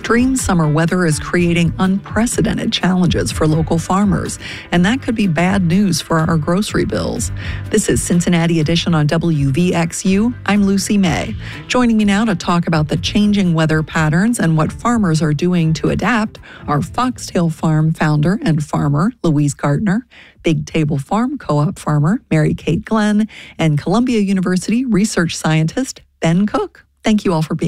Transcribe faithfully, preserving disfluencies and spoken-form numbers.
Extreme summer weather is creating unprecedented challenges for local farmers, and that could be bad news for our grocery bills. This is Cincinnati Edition on W V X U. I'm Lucy May. Joining me now to talk about the changing weather patterns and what farmers are doing to adapt are Foxtail Farm founder and farmer Louise Gartner, Big Table Farm Co-op farmer Mary Kate Glenn, and Columbia University research scientist Ben Cook. Thank you all for being